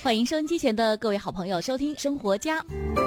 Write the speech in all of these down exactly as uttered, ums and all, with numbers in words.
欢迎收音机前的各位好朋友收听生活家。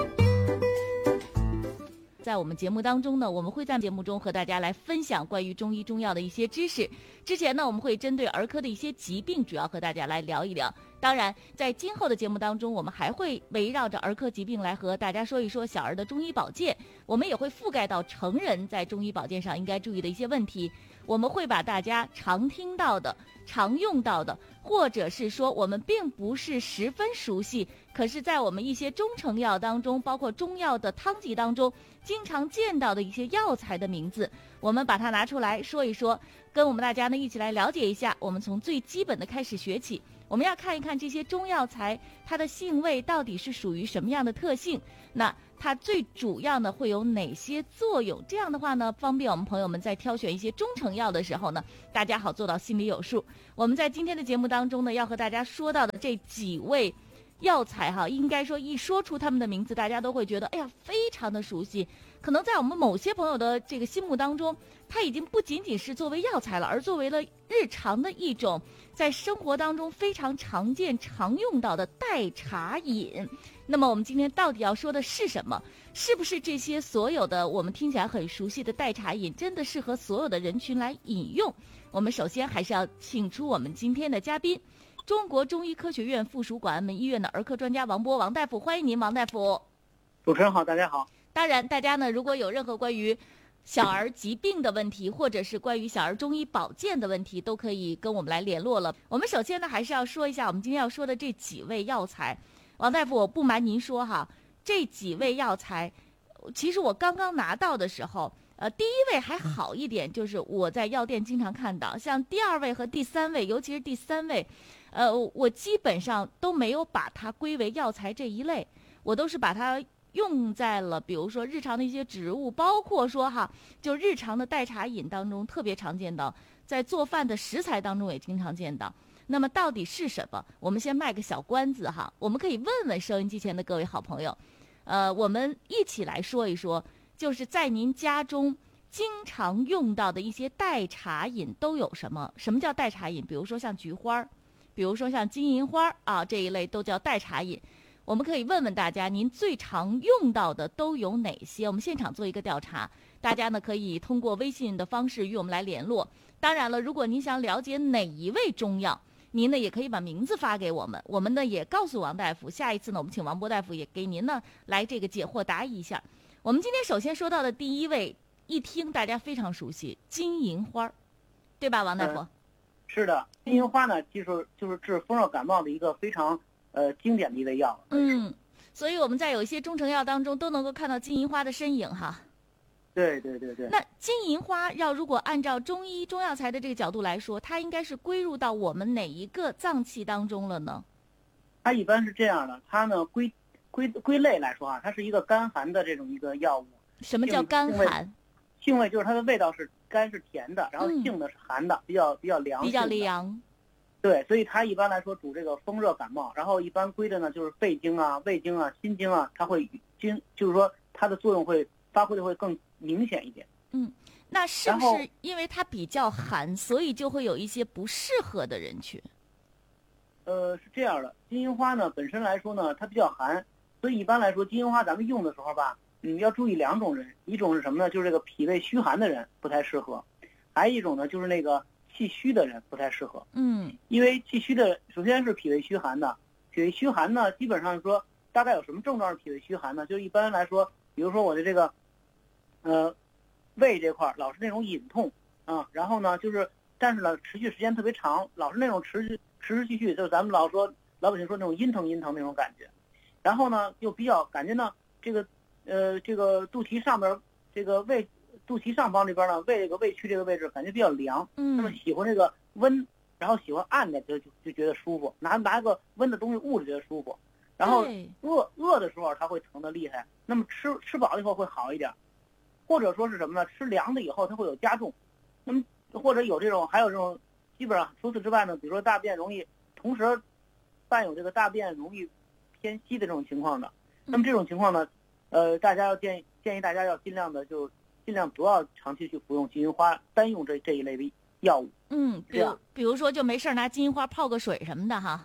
在我们节目当中呢，我们会在节目中和大家来分享关于中医中药的一些知识。之前呢，我们会针对儿科的一些疾病，主要和大家来聊一聊。当然，在今后的节目当中，我们还会围绕着儿科疾病来和大家说一说小儿的中医保健。我们也会覆盖到成人在中医保健上应该注意的一些问题。我们会把大家常听到的、常用到的，或者是说我们并不是十分熟悉，可是在我们一些中成药当中，包括中药的汤剂当中，经常见到的一些药材的名字，我们把它拿出来说一说，跟我们大家呢一起来了解一下。我们从最基本的开始学起，我们要看一看这些中药材它的性味到底是属于什么样的特性，那它最主要呢会有哪些作用？这样的话呢，方便我们朋友们在挑选一些中成药的时候呢，大家好做到心里有数。我们在今天的节目当中呢，要和大家说到的这几位药材哈，应该说一说出他们的名字，大家都会觉得哎呀非常的熟悉。可能在我们某些朋友的这个心目当中，它已经不仅仅是作为药材了，而作为了日常的一种在生活当中非常常见常用到的代茶饮。那么我们今天到底要说的是什么？是不是这些所有的我们听起来很熟悉的代茶饮真的适合所有的人群来饮用？我们首先还是要请出我们今天的嘉宾，中国中医科学院附属广安门医院的儿科专家王波王大夫，欢迎您，王大夫。 主持人好，大家好。 当然，大家呢如果有任何关于小儿疾病的问题，或者是关于小儿中医保健的问题，都可以跟我们来联络了。我们首先呢还是要说一下我们今天要说的这几位药材。王大夫，我不瞒您说哈，这几位药材其实我刚刚拿到的时候，呃，第一位还好一点，就是我在药店经常看到，像第二位和第三位，尤其是第三位，呃，我基本上都没有把它归为药材这一类，我都是把它用在了比如说日常的一些植物，包括说哈，就日常的代茶饮当中特别常见到，在做饭的食材当中也经常见到。那么到底是什么？我们先卖个小关子哈，我们可以问问收音机前的各位好朋友，呃，我们一起来说一说，就是在您家中经常用到的一些代茶饮都有什么？什么叫代茶饮？比如说像菊花，比如说像金银花啊，这一类都叫代茶饮。我们可以问问大家，您最常用到的都有哪些？我们现场做一个调查，大家呢可以通过微信的方式与我们来联络。当然了，如果您想了解哪一味中药，您呢也可以把名字发给我们，我们呢也告诉王大夫，下一次呢我们请王波大夫也给您呢来这个解惑答疑一下。我们今天首先说到的第一位，一听大家非常熟悉，金银花，对吧，王大夫？ 嗯、是的，金银花呢，其实就是治风热感冒的一个非常呃经典的一味药。 嗯，所以我们在有一些中成药当中都能够看到金银花的身影哈。 对对对对。 那金银花要如果按照中医中药材的这个角度来说，它应该是归入到我们哪一个脏器当中了呢？ 它一般是这样的，它呢归归归类来说啊，它是一个甘寒的这种一个药物。 什么叫甘寒？ 性味就是它的味道是甘是甜的，然后性呢是寒的，嗯、比较比较凉。 比较凉。 对，所以它一般来说主这个风热感冒，然后一般归的呢就是肺经啊、胃经啊、心经啊，它会经就是说它的作用会发挥的会更明显一点。 嗯，那是不是因为它比较寒，所以就会有一些不适合的人群？ 呃，是这样的，金银花呢本身来说呢，它比较寒，所以一般来说金银花咱们用的时候吧，嗯，要注意两种人，一种是什么呢？就是这个脾胃虚寒的人不太适合，还有一种呢就是那个气虚的人不太适合。 嗯， 因为气虚的首先是脾胃虚寒的，脾胃虚寒呢，基本上说大概有什么症状是脾胃虚寒呢？就一般来说，比如说我的这个。呃，胃这块老是那种隐痛啊，然后呢，就是但是呢，持续时间特别长，老是那种持续持持续续，就是咱们老说老百姓说那种阴疼阴疼那种感觉，然后呢，又比较感觉呢，这个呃这个肚脐上边这个胃肚脐上方这边呢，胃这个胃区这个位置感觉比较凉， 嗯， 那么喜欢这个温，然后喜欢按的就就就觉得舒服，拿拿个温的东西捂着觉得舒服，然后饿饿的时候它会疼得厉害，那么吃吃饱了以后会好一点。或者说是什么呢？吃凉的以后它会有加重，那么或者有这种，还有这种，基本上除此之外呢，比如说大便容易同时伴有这个大便容易偏稀的这种情况的，那么这种情况呢，呃，大家要建议建议大家要尽量的就尽量不要长期去服用金银花，单用这这一类的药物。 嗯，比如比如说就没事拿金银花泡个水什么的哈。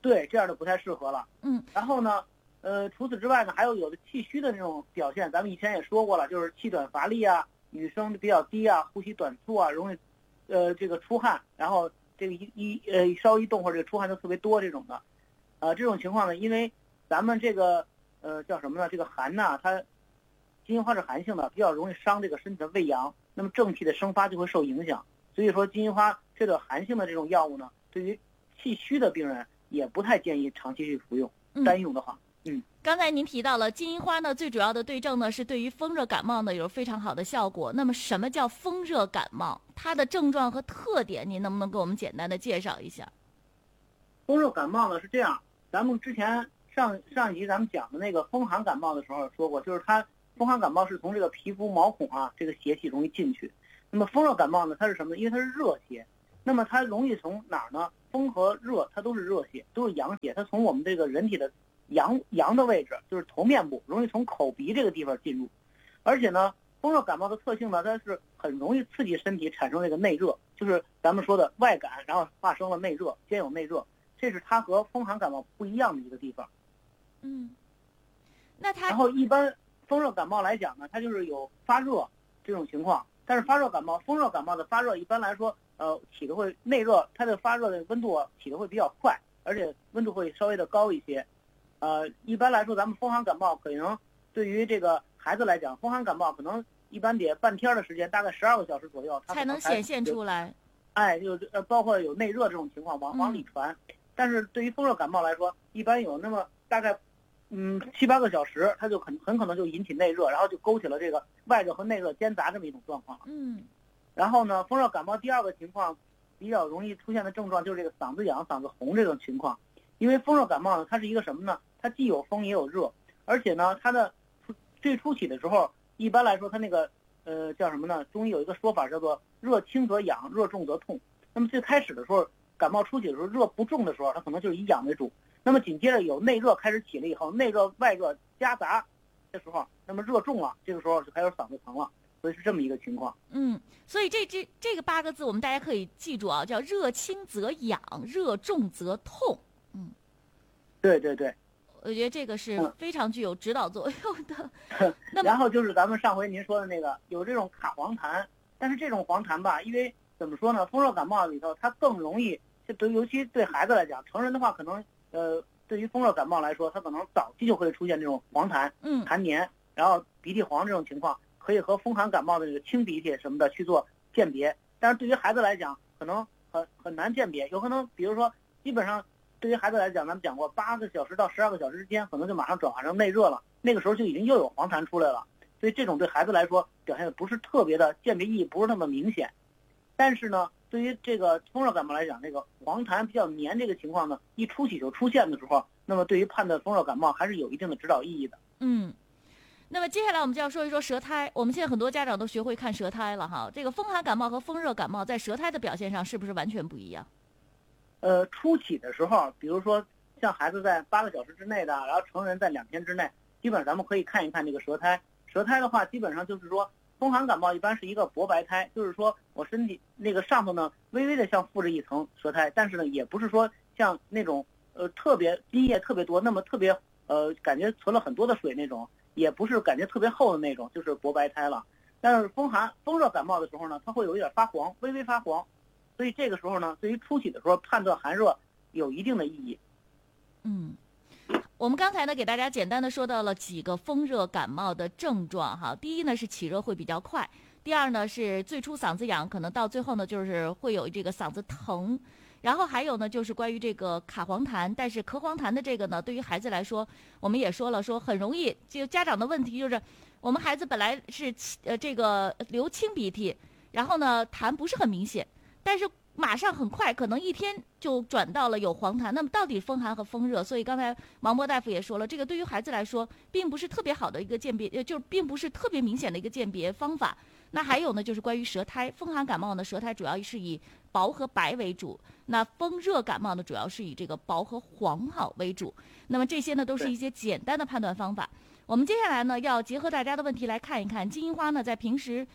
对，这样的不太适合了。 嗯， 然后呢，呃，除此之外呢，还有有的气虚的那种表现，咱们以前也说过了，就是气短乏力啊，女生比较低啊，呼吸短促啊，容易，呃，这个出汗，然后这个一一呃稍微一动会儿，这个出汗就特别多这种的，呃，这种情况呢，因为咱们这个呃叫什么呢？这个寒呐，它金银花是寒性的，比较容易伤这个身体的胃阳，那么正气的生发就会受影响。所以说，金银花这个寒性的这种药物呢，对于气虚的病人也不太建议长期去服用，单用的话。嗯， 刚才您提到了金银花呢，最主要的对症呢是对于风热感冒呢有非常好的效果。那么什么叫风热感冒？它的症状和特点，您能不能给我们简单的介绍一下？ 风热感冒呢是这样，咱们之前上上一集咱们讲的那个风寒感冒的时候说过，就是它风寒感冒是从这个皮肤毛孔啊这个邪气容易进去。那么风热感冒呢，它是什么呢？因为它是热邪，那么它容易从哪儿呢？风和热它都是热邪，都是阳邪，它从我们这个人体的阳阳的位置，就是头面部，容易从口鼻这个地方进入。而且呢，风热感冒的特性呢，它是很容易刺激身体产生这个内热，就是咱们说的外感，然后化生了内热，兼有内热，这是它和风寒感冒不一样的一个地方。 嗯，那它然后一般风热感冒来讲呢，它就是有发热这种情况。但是发热感冒、风热感冒的发热一般来说，呃，起的会内热，它的发热的温度起的会比较快，而且温度会稍微的高一些。呃，一般来说，咱们风寒感冒可能对于这个孩子来讲，风寒感冒可能一般得半天的时间，大概十二个小时左右，它才能显现出来。 哎，就呃，包括有内热这种情况往往里传。嗯、但是对于风热感冒来说，一般有那么大概。嗯，七八个小时，它就很很可能就引起内热，然后就勾起了这个外热和内热兼杂这么一种状况。 嗯， 然后呢，风热感冒第二个情况比较容易出现的症状就是这个嗓子痒、嗓子红这种情况。因为风热感冒呢，它是一个什么呢？它既有风也有热，而且呢，它的最初起的时候，一般来说它那个呃叫什么呢？中医有一个说法叫做热轻则痒，热重则痛。那么最开始的时候，感冒初起的时候，热不重的时候，它可能就是以痒为主。那么紧接着有内热开始起了以后，内热外热夹杂的时候，那么热重了，这个时候就开始嗓子疼了，所以是这么一个情况。 嗯，所以这这这个八个字我们大家可以记住啊，叫热轻则痒，热重则痛。嗯， 对对对， 我觉得这个是非常具有指导作用的。 嗯、然后就是咱们上回您说的那个有这种卡黄痰，但是这种黄痰吧，因为怎么说呢，风热感冒里头它更容易，就对尤其对孩子来讲，成人的话可能。呃，对于风热感冒来说，它可能早期就会出现这种黄痰、 嗯痰黏，然后鼻涕黄这种情况，可以和风寒感冒的这个清鼻涕什么的去做鉴别。但是对于孩子来讲，可能很很难鉴别，有可能比如说，基本上对于孩子来讲，咱们讲过八个小时到十二个小时之间，可能就马上转化成内热了，那个时候就已经又有黄痰出来了。所以这种对孩子来说表现的不是特别的鉴别意义不是那么明显。但是呢，对于这个风热感冒来讲，这个黄痰比较黏这个情况呢，一初起就出现的时候，那么对于判断风热感冒还是有一定的指导意义的。 嗯，那么接下来我们就要说一说舌苔。我们现在很多家长都学会看舌苔了哈。这个风寒感冒和风热感冒在舌苔的表现上是不是完全不一样？ 呃，初起的时候，比如说像孩子在八个小时之内的，然后成人在两天之内，基本上咱们可以看一看这个舌苔。舌苔的话，基本上就是说。风寒感冒一般是一个薄白苔，就是说我身体那个上头呢微微的像附着一层舌苔，但是呢也不是说像那种呃特别津液特别多，那么特别呃感觉存了很多的水那种，也不是感觉特别厚的那种，就是薄白苔了。但是风寒风热感冒的时候呢，它会有一点发黄，微微发黄，所以这个时候呢，对于初起的时候判断寒热有一定的意义。 嗯。我们刚才呢给大家简单的说到了几个风热感冒的症状哈。第一呢是起热会比较快，第二呢是最初嗓子痒，可能到最后呢就是会有这个嗓子疼，然后还有呢就是关于这个卡黄痰，但是咳黄痰的这个呢对于孩子来说，我们也说了说很容易，就家长的问题就是我们孩子本来是呃这个流清鼻涕，然后呢痰不是很明显，但是马上很快可能一天就转到了有黄痰。那么到底风寒和风热，所以刚才王波大夫也说了，这个对于孩子来说并不是特别好的一个鉴别，就是并不是特别明显的一个鉴别方法。那还有呢就是关于舌苔，风寒感冒呢舌苔主要是以薄和白为主，那风热感冒呢主要是以这个薄和黄好为主。那么这些呢都是一些简单的判断方法。我们接下来呢要结合大家的问题来看一看金银花呢在平时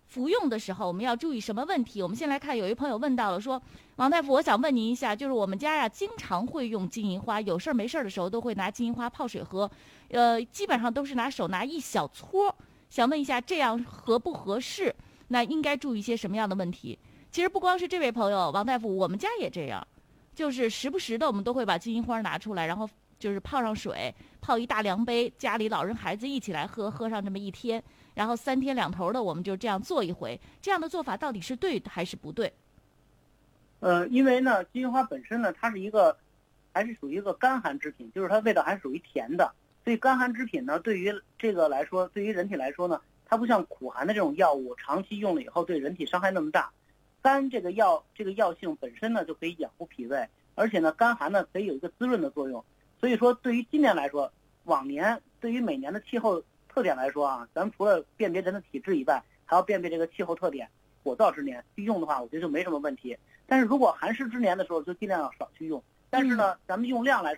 服用的时候我们要注意什么问题？我们先来看，有一朋友问到了，说王大夫，我想问您一下，就是我们家呀经常会用金银花，有事儿没事儿的时候都会拿金银花泡水喝，呃，基本上都是拿手拿一小撮，想问一下这样合不合适？那应该注意一些什么样的问题？其实不光是这位朋友王大夫，我们家也这样，就是时不时的我们都会把金银花拿出来，然后就是泡上水，泡一大量杯，家里老人孩子一起来喝，喝上这么一天，然后三天两头的我们就这样做一回，这样的做法到底是对还是不对？ 呃，因为呢，金银花本身呢，它是一个还是属于一个干寒之品，就是它味道还是属于甜的，所以干寒之品呢，对于这个来说，对于人体来说呢，它不像苦寒的这种药物，长期用了以后对人体伤害那么大。甘这个药这个药性本身呢就可以养护脾胃，而且呢甘寒呢可以有一个滋润的作用。所以说对于今年来说，往年对于每年的气候特点来说啊，咱们除了辨别人的体质以外，还要辨别这个气候特点。火燥之年去用的话，我觉得就没什么问题。但是如果寒湿之年的时候，就尽量要少去用。但是呢，咱们用量来说。